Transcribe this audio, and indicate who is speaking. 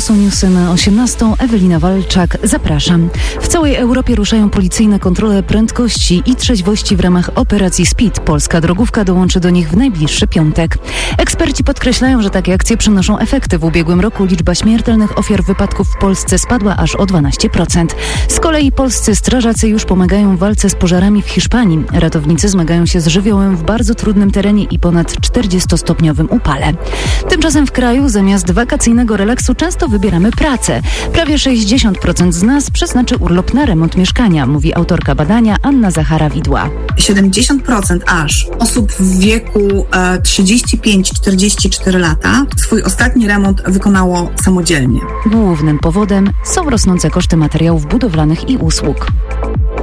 Speaker 1: są newsy na 18. Ewelina Walczak, zapraszam. W całej Europie ruszają policyjne kontrole prędkości i trzeźwości w ramach operacji SPEED. Polska drogówka dołączy do nich w najbliższy piątek. Eksperci podkreślają, że takie akcje przynoszą efekty. W ubiegłym roku liczba śmiertelnych ofiar wypadków w Polsce spadła aż o 12%. Z kolei polscy strażacy już pomagają w walce z pożarami w Hiszpanii. Ratownicy zmagają się z żywiołem w bardzo trudnym terenie i ponad 40-stopniowym upale. Tymczasem w kraju zamiast wakacyjnego relaksu często wybieramy pracę. Prawie 60% z nas przeznaczy urlop na remont mieszkania, mówi autorka badania Anna Zachara-Widła.
Speaker 2: 70% aż osób w wieku 35-44 lata swój ostatni remont wykonało samodzielnie.
Speaker 1: Głównym powodem są rosnące koszty materiałów budowlanych i usług.